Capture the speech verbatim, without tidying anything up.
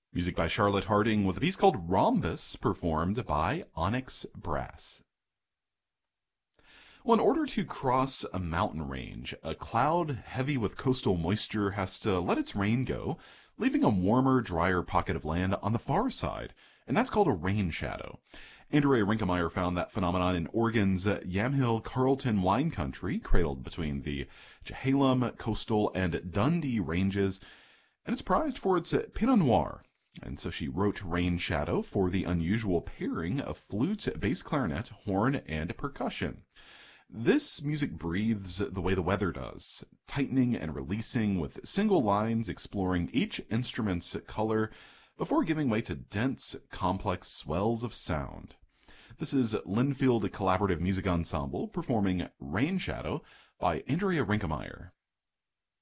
Music by Charlotte Harding with a piece called Rhombus, performed by Onyx Brass. Well, in order to cross a mountain range, a cloud heavy with coastal moisture has to let its rain go, leaving a warmer, drier pocket of land on the far side, and that's called a rain shadow. Andrea Rinkemeyer found that phenomenon in Oregon's Yamhill Carlton wine country, cradled between the Chehalem, Coastal, and Dundee ranges, and it's prized for its Pinot Noir. And so she wrote Rain Shadow for the unusual pairing of flute, bass clarinet, horn, and percussion. This music breathes the way the weather does, tightening and releasing with single lines exploring each instrument's color before giving way to dense, complex swells of sound. This is Linfield Collaborative Music Ensemble performing Rain Shadow by Andrea Rinkemeyer.